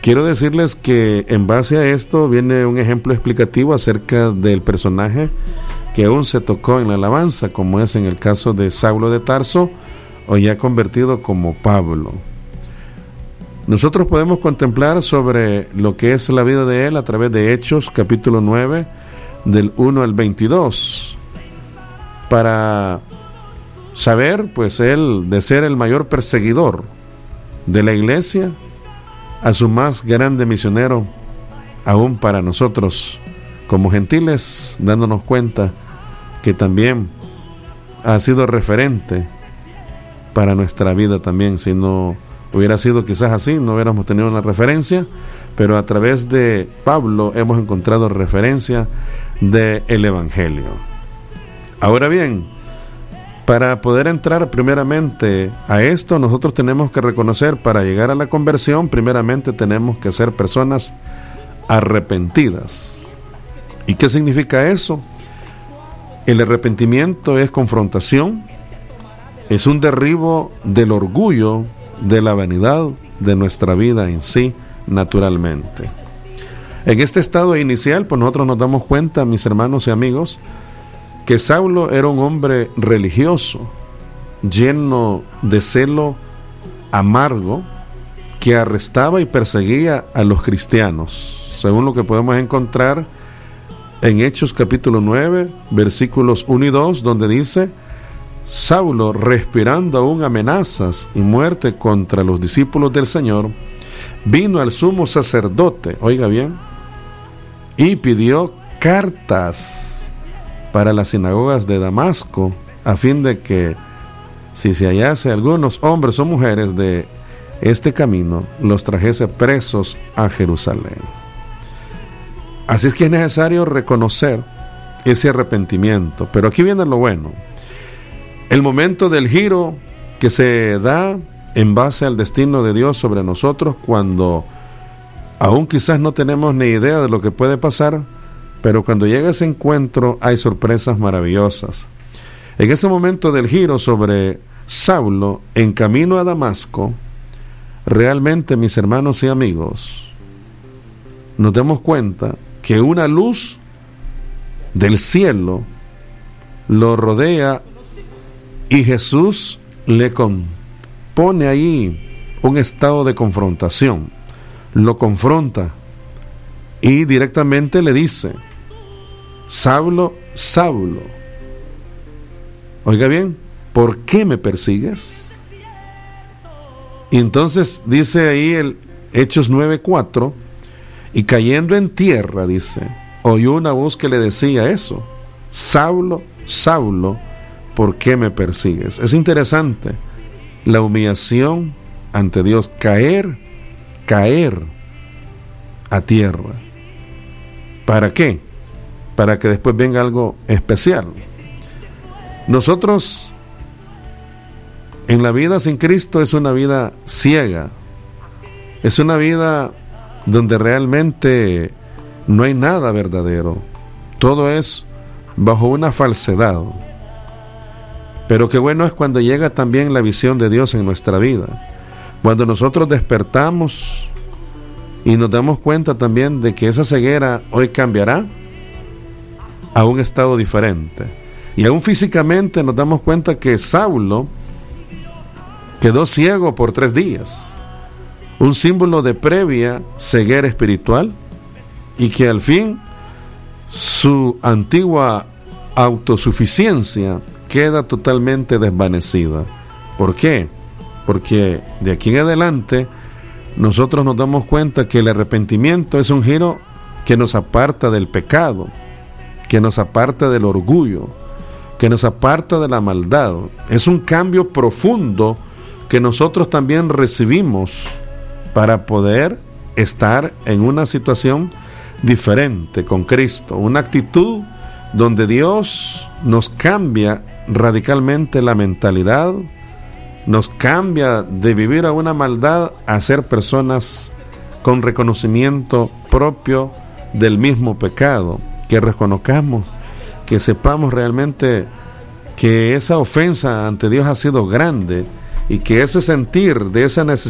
quiero decirles que en base a esto viene un ejemplo explicativo acerca del personaje que aún se tocó en la alabanza, como es en el caso de Saulo de Tarso, o ya convertido como Pablo. Nosotros podemos contemplar sobre lo que es la vida de él a través de Hechos, capítulo 9, del 1 al 22, para saber, pues, él, de ser el mayor perseguidor de la iglesia, a su más grande misionero, aún para nosotros, como gentiles, dándonos cuenta que también ha sido referente para nuestra vida también. Si no hubiera sido quizás así, no hubiéramos tenido una referencia, pero a través de Pablo hemos encontrado referencia del Evangelio. Ahora bien, para poder entrar primeramente a esto, nosotros tenemos que reconocer, para llegar a la conversión, primeramente tenemos que ser personas arrepentidas. ¿Y qué significa eso? El arrepentimiento es confrontación, es un derribo del orgullo, de la vanidad de nuestra vida en sí, naturalmente. En este estado inicial, pues nosotros nos damos cuenta, mis hermanos y amigos, que Saulo era un hombre religioso, lleno de celo amargo, que arrestaba y perseguía a los cristianos, según lo que podemos encontrar en Hechos capítulo 9, versículos 1 y 2, donde dice: Saulo, respirando aún amenazas y muerte contra los discípulos del Señor, vino al sumo sacerdote, oiga bien, y pidió cartas para las sinagogas de Damasco, a fin de que, si se hallase algunos hombres o mujeres de este camino, los trajese presos a Jerusalén. Así es que es necesario reconocer ese arrepentimiento. Pero aquí viene lo bueno. El momento del giro que se da en base al destino de Dios sobre nosotros, cuando aún quizás no tenemos ni idea de lo que puede pasar, pero cuando llega ese encuentro hay sorpresas maravillosas. En ese momento del giro sobre Saulo en camino a Damasco, realmente, mis hermanos y amigos, nos damos cuenta que una luz del cielo lo rodea y Jesús le pone ahí un estado de confrontación, lo confronta y directamente le dice: Saulo, Saulo, oiga bien, ¿por qué me persigues? Y entonces dice ahí el Hechos 9:4, y cayendo en tierra, dice, oyó una voz que le decía eso: Saulo, Saulo, ¿por qué me persigues? Es interesante la humillación ante Dios, caer a tierra. ¿Para qué? Para que después venga algo especial. Nosotros, en la vida sin Cristo, es una vida ciega, es una vida donde realmente no hay nada verdadero, todo es bajo una falsedad. Pero qué bueno es cuando llega también la visión de Dios en nuestra vida, cuando nosotros despertamos y nos damos cuenta también de que esa ceguera hoy cambiará a un estado diferente. Y aún físicamente nos damos cuenta que Saulo quedó ciego por 3 días, un símbolo de previa ceguera espiritual, y que al fin su antigua autosuficiencia queda totalmente desvanecida. ¿Por qué? Porque de aquí en adelante nosotros nos damos cuenta que el arrepentimiento es un giro que nos aparta del pecado, que nos aparta del orgullo, que nos aparta de la maldad. Es un cambio profundo que nosotros también recibimos para poder estar en una situación diferente con Cristo, una actitud donde Dios nos cambia radicalmente la mentalidad, nos cambia de vivir a una maldad a ser personas con reconocimiento propio del mismo pecado, que reconozcamos, que sepamos realmente que esa ofensa ante Dios ha sido grande y que ese sentir de esa necesidad